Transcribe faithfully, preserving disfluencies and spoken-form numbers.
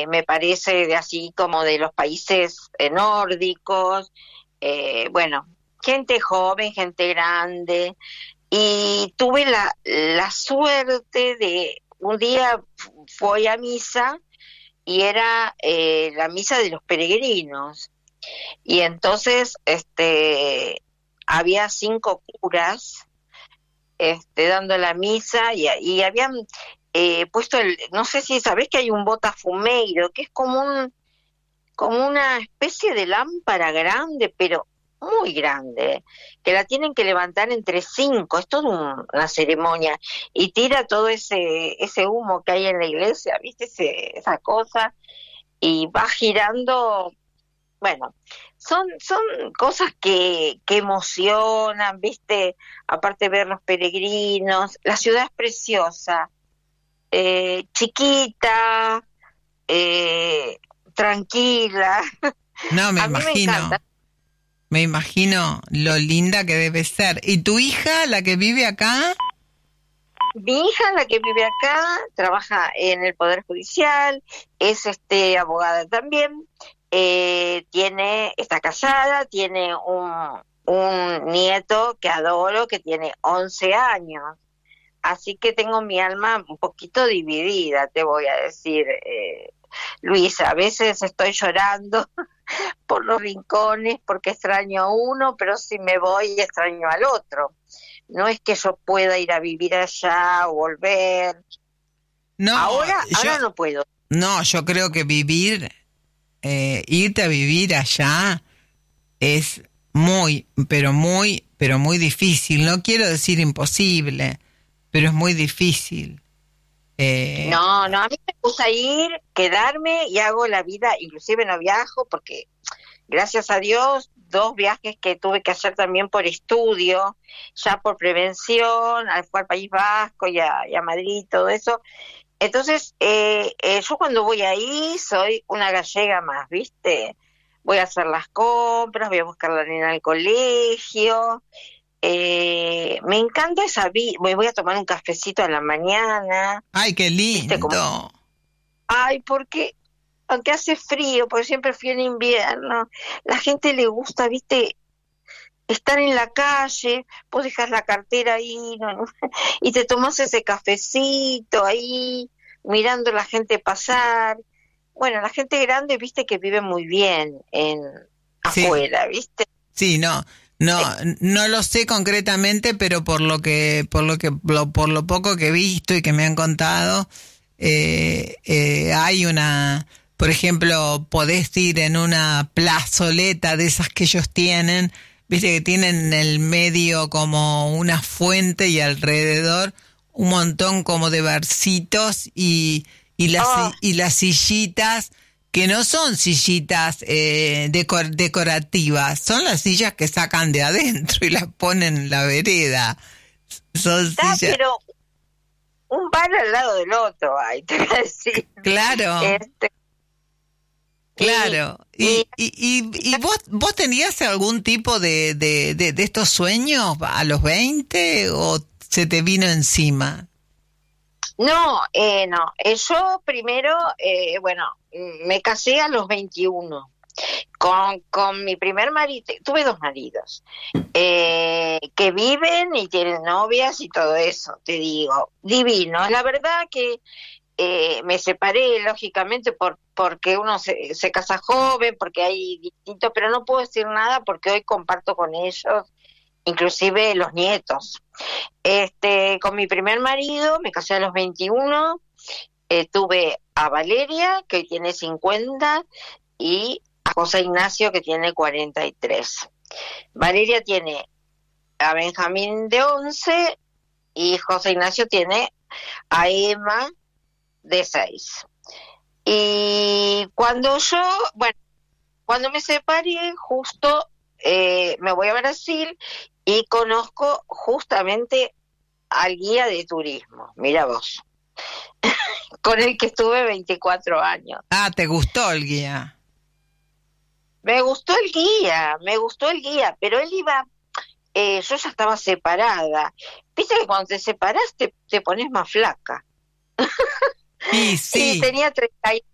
me parece de así como de los países eh, nórdicos, eh, bueno, gente joven, gente grande, y tuve la, la suerte de, un día fui a misa, y era eh, la misa de los peregrinos, y entonces este había cinco curas este dando la misa, y, y habían eh, puesto el, no sé si sabés que hay un botafumeiro, que es como un como una especie de lámpara grande, pero muy grande, que la tienen que levantar entre cinco, es toda un, una ceremonia, y tira todo ese ese humo que hay en la iglesia, ¿viste? Ese, esa cosa, y va girando. Bueno, son son cosas que, que emocionan, ¿viste? Aparte ver los peregrinos, la ciudad es preciosa, eh, chiquita, eh, tranquila. No, me A mí me encanta. imagino, me imagino lo linda que debe ser. ¿Y tu hija, la que vive acá? Mi hija, la que vive acá, trabaja en el Poder Judicial, es este abogada también, eh, tiene, está casada, tiene un, un nieto que adoro, que tiene once años. Así que tengo mi alma un poquito dividida, te voy a decir, eh, Luisa. A veces estoy llorando por los rincones porque extraño a uno, pero si me voy extraño al otro. No es que yo pueda ir a vivir allá o volver. No, Ahora, yo, ahora no puedo. no, yo creo que vivir, eh, irte a vivir allá es muy, pero muy, pero muy difícil. No quiero decir imposible, pero es muy difícil. Eh, No, no, a mí me gusta ir, quedarme y hago la vida, inclusive no viajo porque, gracias a Dios, dos viajes que tuve que hacer también por estudio, ya por prevención, al, fue al País Vasco y a, y a Madrid, todo eso. Entonces, eh, eh, yo cuando voy ahí soy una gallega más, ¿viste? Voy a hacer las compras, voy a buscar a la nena al colegio. Eh, me encanta esa vida. Me voy a tomar un cafecito a la mañana. ¡Ay, qué ¿Viste? Como, lindo! ay, porque aunque hace frío, porque siempre fui en invierno, la gente le gusta, ¿viste? Estar en la calle, vos dejas la cartera ahí, ¿no? ¿no? Y te tomás ese cafecito ahí, mirando a la gente pasar. Bueno, la gente grande, viste, que vive muy bien en Sí, afuera, ¿viste? sí, no, no, no lo sé concretamente, pero por lo que, por lo que, lo, por lo poco que he visto y que me han contado, eh, eh, hay una, por ejemplo, podés ir en una plazoleta de esas que ellos tienen, viste que tienen en el medio como una fuente y alrededor un montón como de barcitos y, y las, Oh, y las sillitas que no son sillitas eh, decor- decorativas, son las sillas que sacan de adentro y las ponen en la vereda. Son está, sillas, pero un bar al lado del otro, ay, te voy a decir. claro, Este, claro. y, ¿Y, y y, y, y vos, vos tenías algún tipo de, de, de, de estos sueños a los veinte o se te vino encima? no, eh, no. Eh, yo primero, eh, bueno, mm, me casé a los veintiuno con, con mi primer marido. Tuve dos maridos eh, que viven y tienen novias y todo eso, te digo, divino. La verdad que eh, me separé, lógicamente, por porque uno se, se casa joven, porque hay distintos, pero no puedo decir nada porque hoy comparto con ellos, inclusive los nietos. Este, con mi primer marido me casé a los veintiuno, eh, tuve a Valeria, que hoy tiene cincuenta, y a José Ignacio, que tiene cuarenta y tres. Valeria tiene a Benjamín de once y José Ignacio tiene a Emma de seis. Y cuando yo, bueno, cuando me separé, justo eh, me voy a Brasil y conozco justamente al guía de turismo, mira vos, con el que estuve veinticuatro años. Ah, ¿te gustó el guía? Me gustó el guía, me gustó el guía, pero él iba, eh, yo ya estaba separada. Viste que cuando te separas te, te pones más flaca. Y Y sí, tenía treinta y